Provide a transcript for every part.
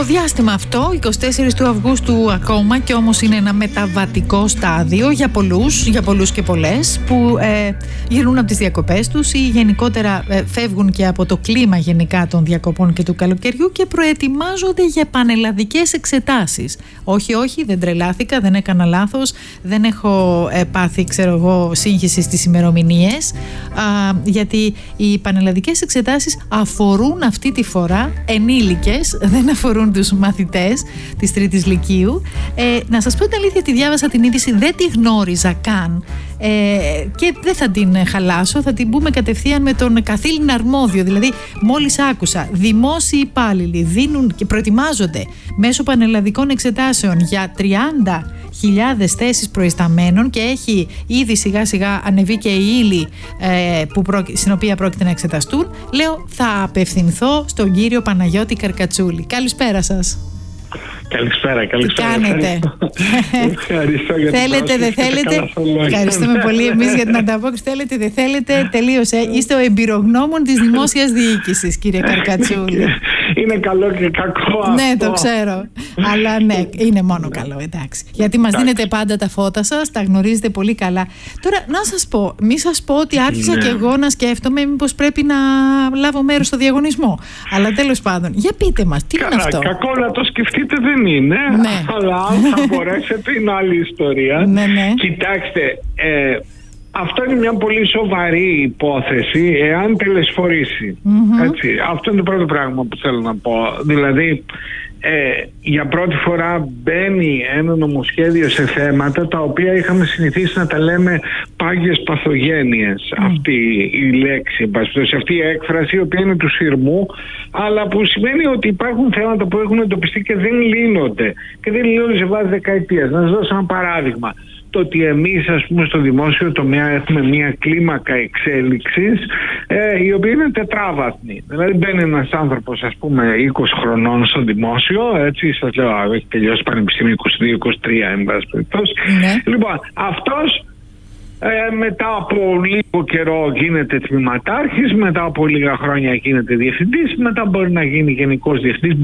Το διάστημα αυτό, 24 του Αυγούστου ακόμα, και όμως είναι ένα μεταβατικό στάδιο για πολλούς και πολλές που γυρνούν από τις διακοπές τους ή γενικότερα φεύγουν και από το κλίμα γενικά των διακοπών και του καλοκαιριού και προετοιμάζονται για πανελλαδικές εξετάσεις. Όχι, δεν τρελάθηκα, δεν έκανα λάθος, δεν έχω πάθει, σύγχυση στις ημερομηνίες, γιατί οι πανελλαδικές εξετάσεις αφορούν αυτή τη φορά ενήλικες, δεν αφορούν τους μαθητές της τρίτης λυκείου. Να σας πω την αλήθεια, τη διάβασα την είδηση, δεν τη γνώριζα καν και δεν θα την χαλάσω, θα την πούμε κατευθείαν με τον καθήλυνα αρμόδιο. Δηλαδή μόλις άκουσα δημόσιοι υπάλληλοι δίνουν και προετοιμάζονται μέσω πανελλαδικών εξετάσεων για 30.000 θέσεις προϊσταμένων και έχει ήδη σιγά σιγά ανεβεί και η ύλη στην οποία πρόκειται να εξεταστούν, λέω θα απευθυνθώ στον κύριο Παναγιώτη Καρκατσούλη. Καλησπέρα σας. Καλησπέρα. Τι κάνετε? Ευχαριστώ για την θέλετε, δεν θέλετε? Ευχαριστούμε πολύ εμείς για την ανταπόκριση. Θέλετε, δεν θέλετε? Τελείωσε. Είστε ο εμπειρογνώμων της δημόσιας διοίκησης, κύριε Καρκατσούλη. Είναι καλό και κακό αυτό. Ναι, το ξέρω. Αλλά ναι, είναι μόνο καλό, εντάξει. Γιατί μας δίνετε πάντα τα φώτα σας, τα γνωρίζετε πολύ καλά. Τώρα, να σας πω, μη σας πω ότι άρχισα και εγώ να σκέφτομαι μήπως πρέπει να λάβω μέρος στο διαγωνισμό. Αλλά τέλος πάντων, για πείτε μας, τι είναι αυτό? Κακό να το σκεφτείτε δεν είναι, αλλά αν θα μπορέσετε είναι άλλη ιστορία. Ναι. Κοιτάξτε, αυτό είναι μια πολύ σοβαρή υπόθεση εάν τελεσφορήσει. Έτσι, αυτό είναι το πρώτο πράγμα που θέλω να πω. Δηλαδή, για πρώτη φορά μπαίνει ένα νομοσχέδιο σε θέματα τα οποία είχαμε συνηθίσει να τα λέμε πάγιες παθογένειες. Αυτή η λέξη, αυτή η έκφραση, η οποία είναι του σειρμού, αλλά που σημαίνει ότι υπάρχουν θέματα που έχουν εντοπιστεί και δεν λύνονται. Και δεν λύνονται σε βάση δεκαετίας. Να σας δώσω ένα παράδειγμα. Το ότι εμείς, ας πούμε, στο δημόσιο τομέα έχουμε μια κλίμακα εξέλιξης η οποία είναι τετράβαθμη. Δηλαδή μπαίνει ένας άνθρωπος, ας πούμε, 20 χρονών στο δημόσιο, έτσι, σας λέω, έχει τελειώσει πανεπιστήμιο 22-23, εν πάση περιπτώσει. Λοιπόν, αυτός μετά από λίγο καιρό γίνεται τμήματάρχης, μετά από λίγα χρόνια γίνεται διευθυντής, μετά μπορεί να γίνει γενικός διευθυντής,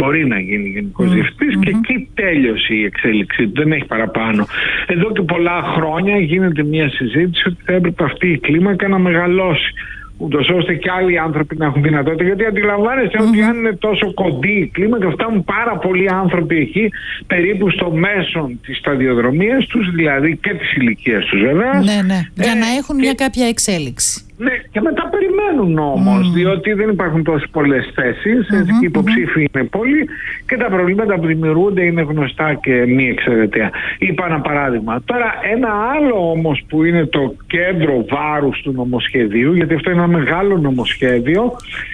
και εκεί τέλειωσε η εξέλιξη του, δεν έχει παραπάνω. Εδώ και πολλά χρόνια γίνεται μια συζήτηση ότι θα έπρεπε αυτή η κλίμακα να μεγαλώσει, ούτως ώστε και άλλοι άνθρωποι να έχουν δυνατότητα. Γιατί αντιλαμβάνεστε ότι αν είναι τόσο κοντή η κλίμακα, φτάνουν πάρα πολλοί άνθρωποι εκεί, περίπου στο μέσον της σταδιοδρομίας τους, δηλαδή και της ηλικίας τους βέβαια. Ναι. Για να έχουν μια κάποια εξέλιξη. Ναι, και μετά περιμένουν όμως, διότι δεν υπάρχουν τόσες πολλές θέσεις, οι υποψήφοι είναι πολλοί και τα προβλήματα που δημιουργούνται είναι γνωστά και μη εξαιρετικά. Είπα ένα παράδειγμα. Τώρα ένα άλλο όμως που είναι το κέντρο βάρους του νομοσχεδίου, γιατί αυτό είναι ένα μεγάλο νομοσχέδιο.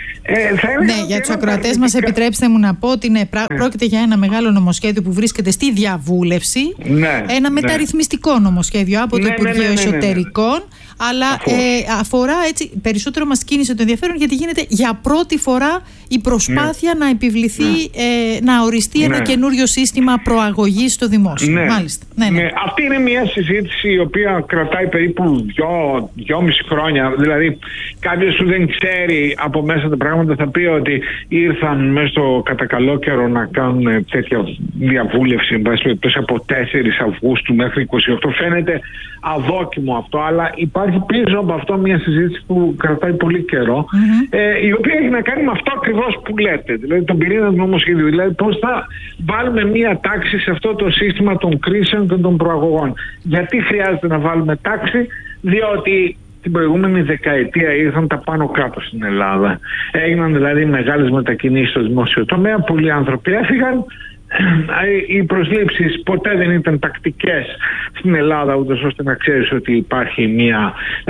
Για τους ακροατές μας επιτρέψτε μου να πω ότι πρόκειται για ένα μεγάλο νομοσχέδιο που βρίσκεται στη διαβούλευση, ένα μεταρρυθμιστικό νομοσχέδιο από το Υπουργείο Εσωτερικών, αλλά αφορά, έτσι, περισσότερο μας κίνησε το ενδιαφέρον γιατί γίνεται για πρώτη φορά η προσπάθεια να επιβληθεί, να οριστεί ένα καινούριο σύστημα προαγωγής στο δημόσιο. Μάλιστα. Αυτή είναι μια συζήτηση η οποία κρατάει περίπου 2,5 χρόνια. Δηλαδή κάποιος που δεν ξέρει από μέσα τα πράγματα θα πει ότι ήρθαν μέσα στο κατά καλό καιρό να κάνουν τέτοια διαβούλευση από 4 Αυγούστου μέχρι 28. Φαίνεται αδόκιμο αυτό, αλλά υπάρχει πίσω από αυτό μια συζήτηση που κρατάει πολύ καιρό, η οποία έχει να κάνει με αυτό ακριβώς που λέτε, δηλαδή τον πυρήνα του νομοσχεδίου. Δηλαδή πώς θα βάλουμε μια τάξη σε αυτό το σύστημα των κρίσεων και των προαγωγών. Γιατί χρειάζεται να βάλουμε τάξη? Διότι την προηγούμενη δεκαετία ήρθαν τα πάνω κάτω στην Ελλάδα. Έγιναν δηλαδή μεγάλες μετακινήσεις στο δημόσιο τομέα, πολλοί άνθρωποι έφυγαν. Οι προσλήψεις ποτέ δεν ήταν τακτικές στην Ελλάδα, ούτως ώστε να ξέρεις ότι υπάρχει μια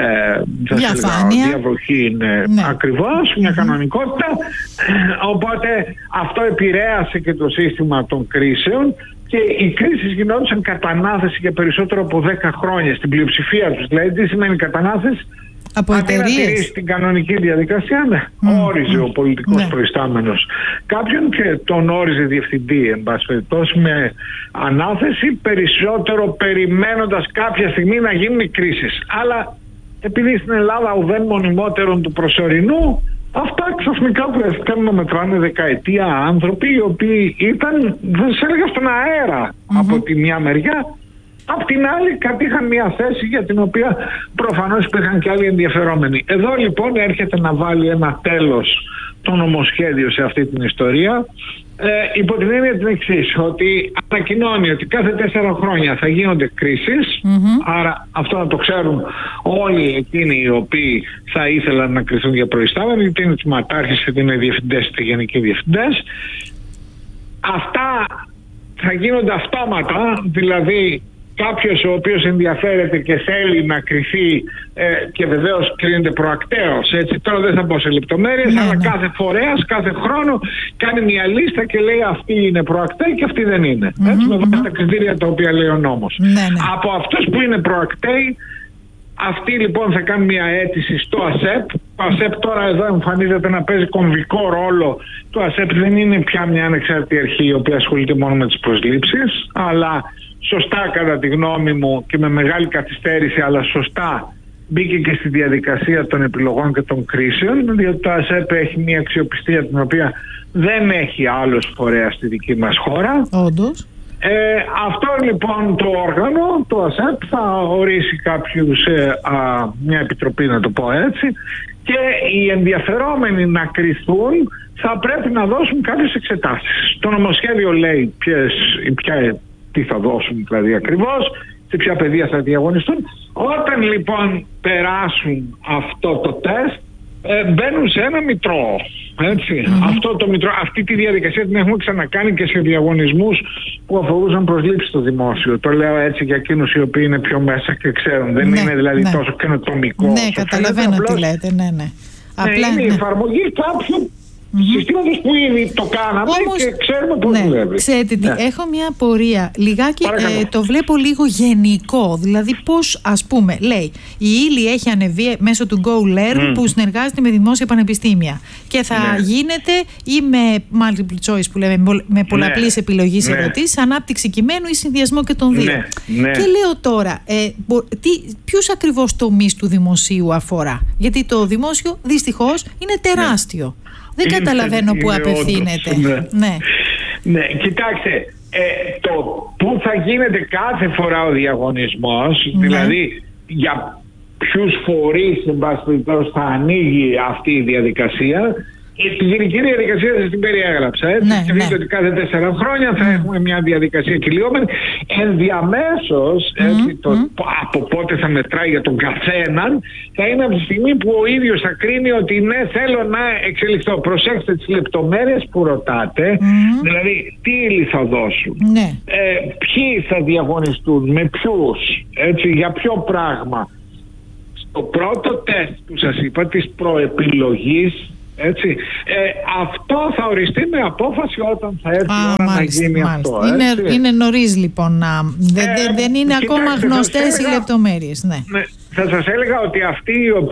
διαβοχή, ακριβώς, μια κανονικότητα. Οπότε αυτό επηρέασε και το σύστημα των κρίσεων και οι κρίσεις γινόντουσαν κατά ανάθεση για περισσότερο από 10 χρόνια στην πλειοψηφία τους. Δηλαδή τι σημαίνει κατά ανάθεση? Από εταιρείες. Την κανονική διαδικασία, όριζε ο πολιτικός προϊστάμενος κάποιον και τον όριζε διευθυντή, εν πάση περιπτώσει, με ανάθεση, περισσότερο περιμένοντας κάποια στιγμή να γίνουν οι κρίσεις. Αλλά επειδή στην Ελλάδα ουδέν μονιμότερον του προσωρινού, Αυτά ξαφνικά βρέθηκαν να μετράνε δεκαετία άνθρωποι οι οποίοι ήταν, δεν σας έλεγα, στον αέρα από τη μια μεριά. Απ' την άλλη κατήχαν μια θέση για την οποία προφανώς υπήρχαν και άλλοι ενδιαφερόμενοι. Εδώ λοιπόν έρχεται να βάλει ένα τέλος το νομοσχέδιο σε αυτή την ιστορία, υπό την έννοια την εξής, ότι ανακοινώνει ότι κάθε 4 χρόνια θα γίνονται κρίσεις, άρα αυτό να το ξέρουν όλοι εκείνοι οι οποίοι θα ήθελαν να κριθούν για προϊστάμενοι, είτε είναι τμήματάρχες, είτε είναι διευθυντές, είτε γενικοί διευθυντές. Αυτά θα γίνονται αυτόματα, δηλαδή κάποιος ο οποίος ενδιαφέρεται και θέλει να κριθεί και βεβαίως κρίνεται προακτέως, έτσι, τώρα δεν θα μπω σε λεπτομέρειες, αλλά κάθε φορέας, κάθε χρόνο κάνει μια λίστα και λέει αυτή είναι προακτέη και αυτή δεν είναι, έτσι, με βάση τα κριτήρια τα οποία λέει ο νόμος. Από αυτούς που είναι προακτέοι, αυτοί λοιπόν θα κάνουν μια αίτηση στο ΑΣΕΠ. Το ΑΣΕΠ τώρα εδώ εμφανίζεται να παίζει κομβικό ρόλο. Το ΑΣΕΠ δεν είναι πια μια ανεξάρτητη αρχή η οποία ασχολείται μόνο με τις προσλήψεις, αλλά σωστά κατά τη γνώμη μου και με μεγάλη καθυστέρηση, αλλά σωστά μπήκε και στη διαδικασία των επιλογών και των κρίσεων, διότι το ΑΣΕΠ έχει μια αξιοπιστία την οποία δεν έχει άλλος φορέας στη δική μας χώρα. Όντως. Αυτό λοιπόν το όργανο, το ΑΣΕΠ, θα ορίσει μια επιτροπή, να το πω έτσι, και οι ενδιαφερόμενοι να κριθούν θα πρέπει να δώσουν κάποιες εξετάσεις. Το νομοσχέδιο λέει τι θα δώσουν δηλαδή ακριβώς, σε ποια πεδία θα διαγωνιστούν. Όταν λοιπόν περάσουν αυτό το τεστ, μπαίνουν σε ένα μητρό. Έτσι. Αυτό το μητρό, αυτή τη διαδικασία την έχουμε ξανακάνει και σε διαγωνισμούς που αφορούσαν προσλήψεις στο δημόσιο. Το λέω έτσι για εκείνους οι οποίοι είναι πιο μέσα και ξέρουν. Δεν είναι δηλαδή τόσο καινοτομικό. Ναι, καταλαβαίνω τι λέτε. Απλά είναι η εφαρμογή κάποιου συστήματος που ήδη το κάναμε. Όμως, και ξέρουμε πώς δουλεύει. Ξέρετε τι, έχω μια απορία. Λιγάκι το βλέπω λίγο γενικό. Δηλαδή πώς, ας πούμε, λέει, η ύλη έχει ανεβεί μέσω του Go Learn που συνεργάζεται με δημόσια πανεπιστήμια και θα γίνεται ή με multiple choice που λέμε, με πολλαπλής επιλογής ερωτήσεις, ανάπτυξη κειμένου ή συνδυασμό και των δύο. Και λέω τώρα, ποιους ακριβώς τομείς του δημοσίου αφορά? Γιατί το δημόσιο δυστυχώς είναι τεράστιο. Δεν καταλαβαίνω πού απευθύνεται. Ναι, κοιτάξτε, το πού θα γίνεται κάθε φορά ο διαγωνισμός, δηλαδή για ποιους φορείς εν πάση περιπτώσει θα ανοίγει αυτή η διαδικασία. Τη γενική διαδικασία σας την περιέγραψα. Και δείτε ότι κάθε 4 χρόνια θα έχουμε μια διαδικασία κυλιόμενη. Ενδιαμέσως, από πότε θα μετράει για τον καθέναν, θα είναι από τη στιγμή που ο ίδιος θα κρίνει ότι ναι, θέλω να εξελιχθώ. Προσέξτε τις λεπτομέρειες που ρωτάτε, δηλαδή τι ύλη θα δώσουν, ποιοι θα διαγωνιστούν, με ποιους, έτσι, για ποιο πράγμα. Στο πρώτο τεστ που σας είπα της προεπιλογής, έτσι, αυτό θα οριστεί με απόφαση όταν θα έρθει η ώρα να γίνει αυτό. Είναι νωρίς λοιπόν, δεν είναι ακόμα γνωστές οι λεπτομέρειες. Θα σας έλεγα ότι αυτοί